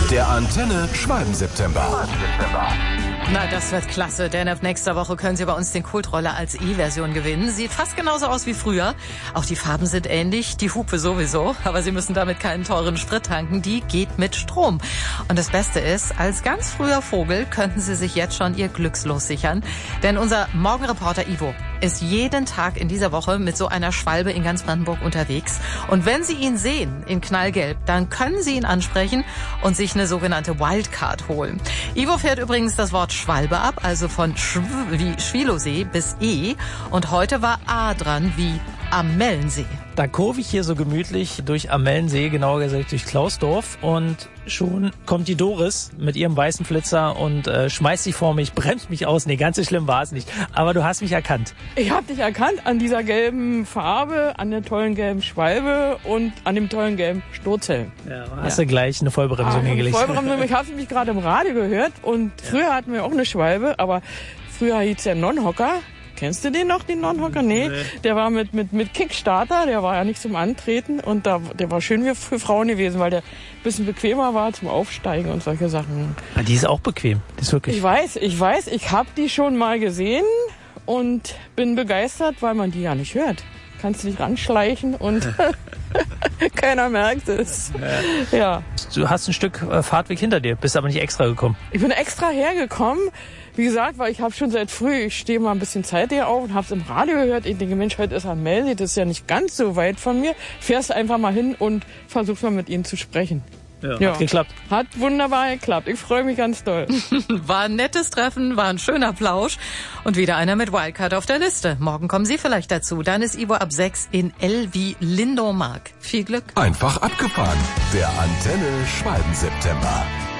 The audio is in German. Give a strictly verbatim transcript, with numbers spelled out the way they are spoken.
Der Antenne Schwalben-September. Na, das wird klasse, denn ab nächster Woche können Sie bei uns den Kultroller als E-Version gewinnen. Sieht fast genauso aus wie früher. Auch die Farben sind ähnlich, die Hupe sowieso. Aber Sie müssen damit keinen teuren Sprit tanken, die geht mit Strom. Und das Beste ist, als ganz früher Vogel könnten Sie sich jetzt schon Ihr Glückslos sichern. Denn unser Morgenreporter Ivo ist jeden Tag in dieser Woche mit so einer Schwalbe in ganz Brandenburg unterwegs. Und wenn Sie ihn sehen, in knallgelb, dann können Sie ihn ansprechen und sich eine sogenannte Wildcard holen. Ivo fährt übrigens das Wort Schwalbe ab, also von Schw wie Schwilosee bis E. Und heute war A dran wie Amellensee. Da kurve ich hier so gemütlich durch Amellensee, genauer gesagt durch Klausdorf, und schon kommt die Doris mit ihrem weißen Flitzer und äh, schmeißt sich vor mich, bremst mich aus. Nee, ganz so schlimm war es nicht. Aber du hast mich erkannt. Ich habe dich erkannt an dieser gelben Farbe, an der tollen gelben Schwalbe und an dem tollen gelben Sturzhelm. Ja, hast ja. du gleich eine Vollbremsung ah, hingelegt. Vollbremsung, ich habe mich gerade im Radio gehört und ja. früher hatten wir auch eine Schwalbe, aber früher hieß der Non-Hocker. Kennst du den noch, den Non-Hocker? Nee, nee. Der war mit, mit, mit Kickstarter, der war ja nicht zum Antreten und da, der war schön für Frauen gewesen, weil der ein bisschen bequemer war zum Aufsteigen und solche Sachen. Ah, die ist auch bequem, die ist wirklich. Ich weiß, ich weiß, ich habe die schon mal gesehen und bin begeistert, weil man die ja nicht hört. Kannst du dich ranschleichen und keiner merkt es. Ja. ja. Du hast ein Stück Fahrtweg hinter dir, bist aber nicht extra gekommen. Ich bin extra hergekommen, wie gesagt, weil ich habe schon seit früh, ich stehe mal ein bisschen Zeit hier auf und habe es im Radio gehört. Ich denke, Mensch, heute ist Amellensee, das ist ja nicht ganz so weit von mir. Fährst einfach mal hin und versuchst mal mit ihnen zu sprechen. Ja, ja, hat geklappt. Hat wunderbar geklappt. Ich freue mich ganz doll. War ein nettes Treffen, war ein schöner Plausch und wieder einer mit Wildcard auf der Liste. Morgen kommen Sie vielleicht dazu. Dann ist Ivo ab sechs in L wie Lindow Mark. Viel Glück. Einfach abgefahren. Der Antenne Schwalben-September.